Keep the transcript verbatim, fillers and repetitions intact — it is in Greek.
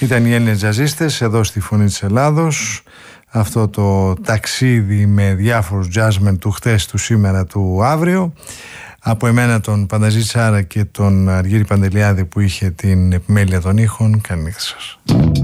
Ήταν οι Έλληνες τζαζίστες εδώ στη Φωνή της Ελλάδος. Αυτό το ταξίδι με διάφορους jazzmen του χτες, του σήμερα, του αύριο. Από εμένα τον Πανταζή Τσάρα και τον Αργύρη Παντελιάδη που είχε την επιμέλεια των ήχων. Καλή νύχτα σας.